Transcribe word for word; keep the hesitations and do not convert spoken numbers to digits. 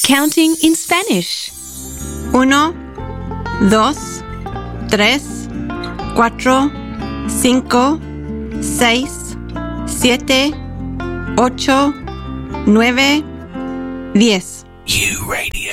Counting in Spanish. Uno, dos, tres, cuatro, cinco, seis, siete, ocho, nueve, diez. You Radio.